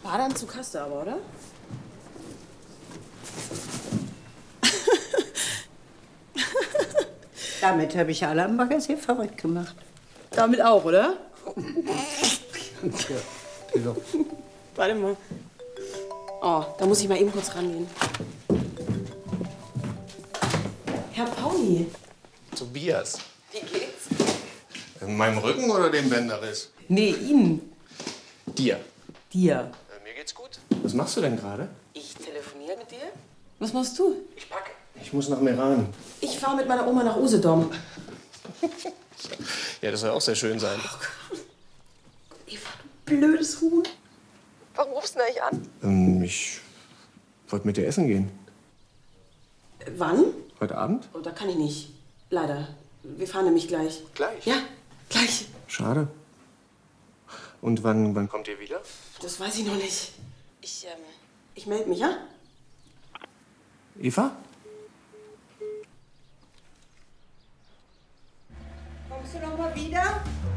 Badeanzug hast du aber, oder? Damit habe ich alle am Magazin verrückt gemacht. Damit auch, oder? Ja, Warte mal. Oh, da muss ich mal eben kurz rangehen. Herr Pauli. Tobias. Wie geht's? In meinem Rücken oder dem Bänderriss? Nee, Ihnen. Dir. Dir. Mir geht's gut. Was machst du denn gerade? Ich telefoniere mit dir? Was machst du? Ich packe. Ich muss nach Meran. Ich fahre mit meiner Oma nach Usedom. Ja, das soll auch sehr schön sein. Eva, du blödes Huhn. Warum rufst du denn eigentlich an? Ich wollte mit dir essen gehen. Wann? Heute Abend? Oh, da kann ich nicht. Leider. Wir fahren nämlich gleich. Gleich? Ja, gleich. Schade. Und wann kommt ihr wieder? Das weiß ich noch nicht. Ich melde mich, ja? Eva? Kommst du noch mal wieder?